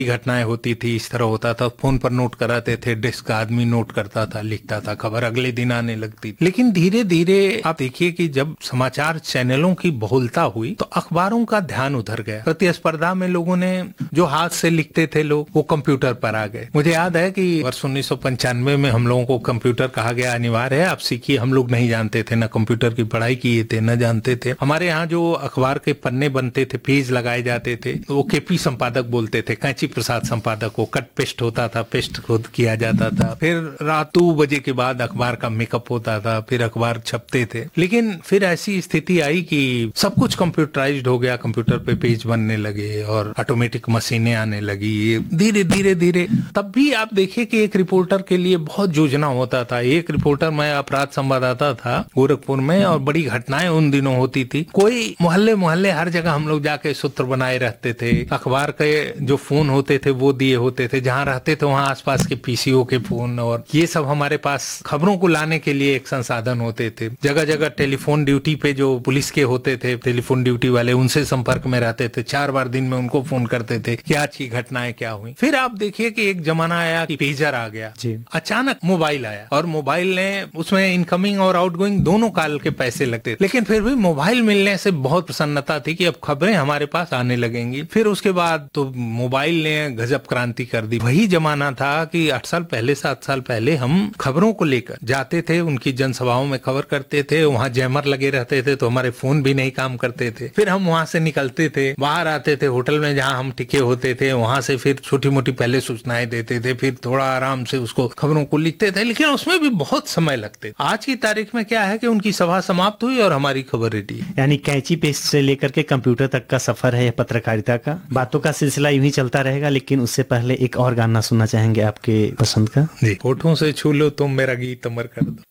घटनाएं होती थी, इस तरह होता था, फोन पर नोट कराते थे, डेस्क का आदमी नोट करता था, लिखता था, खबर अगले दिन आने लगती। लेकिन धीरे धीरे आप देखिए कि जब समाचार चैनलों की बहुलता हुई तो अखबारों का ध्यान उधर गया। प्रतिस्पर्धा में लोगों ने जो हाथ से लिखते थे लोग, वो कंप्यूटर पर आ गए। मुझे याद है कि वर्ष 1995 में हम लोगों को कंप्यूटर कहा गया अनिवार्य है, आप सीखिए। हम लोग नहीं जानते थे, न कंप्यूटर की पढ़ाई किए थे, न जानते थे। हमारे यहाँ जो अखबार के पन्ने बनते थे, पेज लगाए जाते थे, वो केपी संपादक बोलते थे, कैंची प्रसाद संपादक। वो कट पेस्ट होता था, पेस्ट खुद किया जाता था। फिर रात 2 बजे के बाद अखबार का मेकअप होता था, फिर अखबार छपते थे। लेकिन फिर ऐसी स्थिति आई कि सब कुछ कंप्यूटराइज्ड हो गया, कंप्यूटर पे पेज बनने लगे और ऑटोमेटिक मशीनें आने लगी। धीरे धीरे धीरे तब भी आप देखिए कि एक रिपोर्टर के लिए बहुत जूझना होता था। एक रिपोर्टर, मैं अपराध संवाददाता था गोरखपुर में, और बड़ी घटनाएं उन दिनों होती थी। कोई मोहल्ले मोहल्ले हर जगह हम लोग जाके सूत्र बनाए रहते थे। अखबार के जो फोन होते थे वो दिए होते थे, जहां रहते थे वहां आसपास के पीसीओ के फोन, और ये सब हमारे पास खबरों को लाने के लिए एक संसाधन होते थे। जगह जगह टेलीफोन ड्यूटी पे जो पुलिस के होते थे, टेलीफोन ड्यूटी वाले, उनसे संपर्क में रहते थे। 4 बार दिन में उनको फोन करते थे कि आज की घटनाएं क्या हुई। फिर आप देखिए कि एक जमाना आया कि पेजर आ गया, अचानक मोबाइल आया, और मोबाइल ने, उसमें इनकमिंग और आउटगोइंग दोनों काल के पैसे लगते थे। लेकिन फिर भी मोबाइल मिलने से बहुत प्रसन्नता थी कि अब खबरें हमारे पास आने लगेंगी। फिर उसके बाद तो मोबाइल ने गजब क्रांति कर दी। वही जमाना था कि 8 साल पहले, 7 साल पहले हम खबरों को लेकर जाते थे, उनकी जनसभाओं में खबर करते थे, वहां जैमर लगे रहते थे तो हमारे फोन भी नहीं काम करते थे। फिर हम वहां से निकलते थे, बाहर आते थे, होटल में जहां हम टिके होते थे वहां से फिर छोटी मोटी पहले सूचनाएं देते थे, फिर थोड़ा आराम से उसको खबरों को लिखते थे। लेकिन उसमें भी बहुत समय लगते। आज की तारीख में क्या है कि उनकी सभा समाप्त हुई और हमारी खबर रेडी। यानी कैंची पेस्ट से लेकर के कंप्यूटर तक का सफर है पत्रकारिता का। बातों का सिलसिला यूं ही चलता रहेगा, लेकिन उससे पहले एक और गाना सुनना चाहेंगे आपके पसंद का। जी, होठों से छू लो तुम मेरा गीत अमर कर दो।